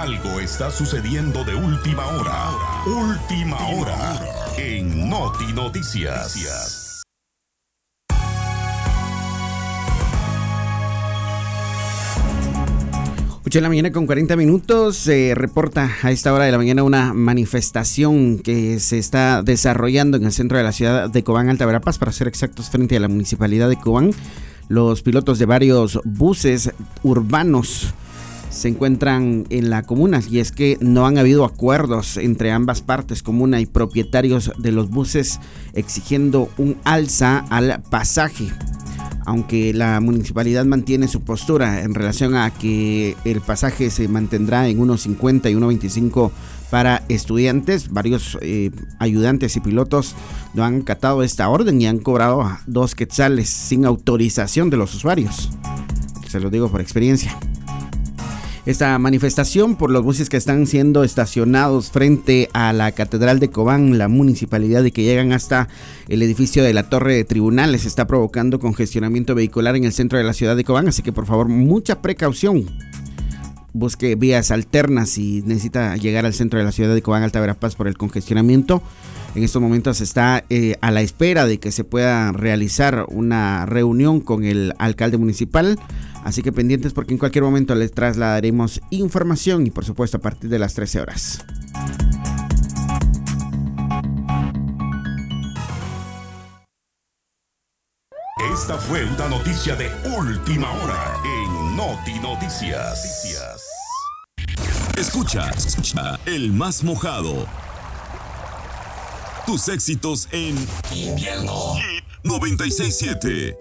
Algo está sucediendo de última hora. Última hora en Noti Noticias. 8 de la mañana con 40 minutos. Se reporta a esta hora de la mañana una manifestación que se está desarrollando en el centro de la ciudad de Cobán, Alta Verapaz, para ser exactos, frente a la municipalidad de Cobán. Los pilotos de varios buses urbanos se encuentran en la comuna, y es que no han habido acuerdos entre ambas partes, comuna y propietarios de los buses, exigiendo un alza al pasaje. Aunque la municipalidad mantiene su postura en relación a que el pasaje se mantendrá en 1.50 y 1.25 para estudiantes, varios ayudantes y pilotos no han acatado esta orden y han cobrado 2 quetzales sin autorización de los usuarios. Se lo digo por experiencia. Esta manifestación por los buses que están siendo estacionados frente a la Catedral de Cobán, la municipalidad, y que llegan hasta el edificio de la Torre de Tribunales, está provocando congestionamiento vehicular en el centro de la ciudad de Cobán, así que por favor mucha precaución. Busque vías alternas si necesita llegar al centro de la ciudad de Cobán, Alta Verapaz, por el congestionamiento. En estos momentos está a la espera de que se pueda realizar una reunión con el alcalde municipal. Así que pendientes, porque en cualquier momento les trasladaremos información, y por supuesto a partir de las 13 horas. Esta fue una noticia de última hora en Noti Noticias. Escucha el más mojado. Tus éxitos en invierno. 96.7.